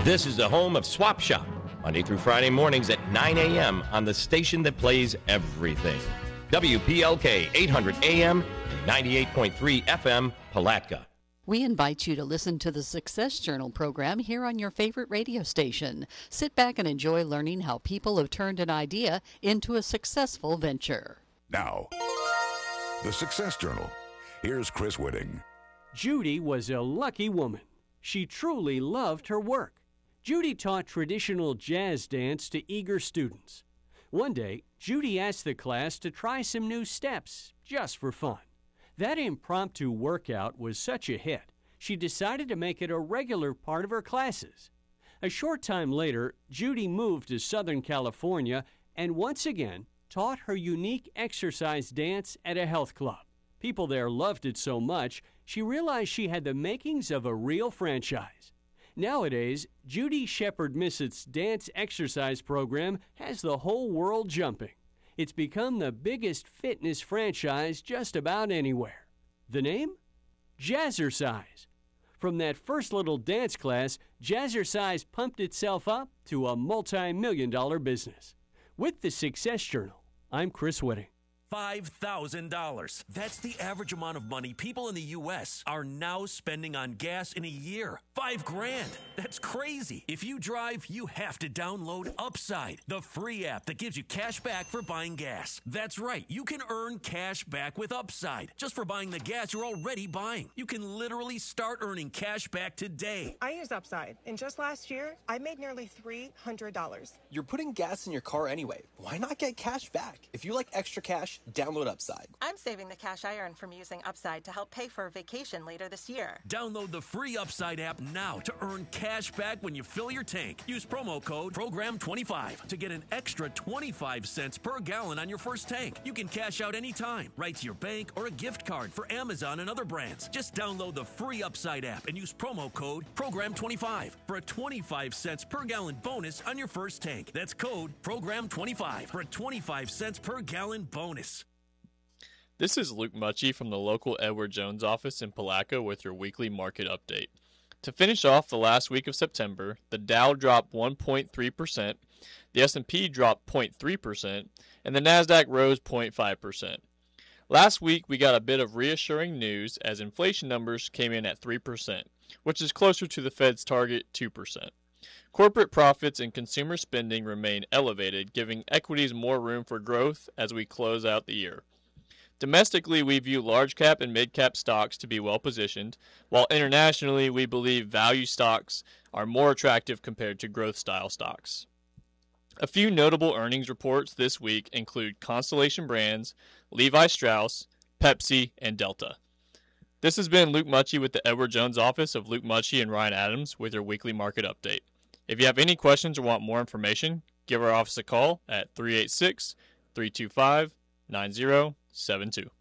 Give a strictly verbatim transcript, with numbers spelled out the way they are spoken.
This is the home of Swap Shop, Monday through Friday mornings at nine a.m. on the station that plays everything. W P L K eight hundred A M and ninety-eight point three F M, Palatka. We invite you to listen to the Success Journal program here on your favorite radio station. Sit back and enjoy learning how people have turned an idea into a successful venture. Now, the Success Journal. Here's Chris Whitting. Judy was a lucky woman. She truly loved her work. Judy taught traditional jazz dance to eager students. One day, Judy asked the class to try some new steps, just for fun. That impromptu workout was such a hit, she decided to make it a regular part of her classes. A short time later, Judy moved to Southern California and once again taught her unique exercise dance at a health club. People there loved it so much, she realized she had the makings of a real franchise. Nowadays, Judy Shepard-Missett's dance exercise program has the whole world jumping. It's become the biggest fitness franchise just about anywhere. The name? Jazzercise. From that first little dance class, Jazzercise pumped itself up to a multi-million dollar business. With the Success Journal, I'm Chris Whitting. five thousand dollars. That's the average amount of money people in the U S are now spending on gas in a year. Five grand. That's crazy. If you drive, you have to download Upside, the free app that gives you cash back for buying gas. That's right. You can earn cash back with Upside just for buying the gas you're already buying. You can literally start earning cash back today. I use Upside, and just last year, I made nearly three hundred dollars. You're putting gas in your car anyway. Why not get cash back? If you like extra cash, download Upside. I'm saving the cash I earn from using Upside to help pay for a vacation later this year. Download the free Upside app now to earn cash back when you fill your tank. Use promo code program twenty-five to get an extra twenty-five cents per gallon on your first tank. You can cash out anytime, right to your bank or a gift card for Amazon and other brands. Just download the free Upside app and use promo code program twenty-five for a twenty-five cents per gallon bonus on your first tank. That's code program twenty-five for a twenty-five cents per gallon bonus. This is Luke Mucci from the local Edward Jones office in Palatka with your weekly market update. To finish off the last week of September, the Dow dropped one point three percent, the S and P dropped zero point three percent, and the NASDAQ rose zero point five percent. Last week, we got a bit of reassuring news as inflation numbers came in at three percent, which is closer to the Fed's target two percent. Corporate profits and consumer spending remain elevated, giving equities more room for growth as we close out the year. Domestically, we view large cap and mid cap stocks to be well positioned, while internationally, we believe value stocks are more attractive compared to growth style stocks. A few notable earnings reports this week include Constellation Brands, Levi Strauss, Pepsi, and Delta. This has been Luke Mucci with the Edward Jones office of Luke Mucci and Ryan Adams with your weekly market update. If you have any questions or want more information, give our office a call at three eight six, three two five, nine zero seven two.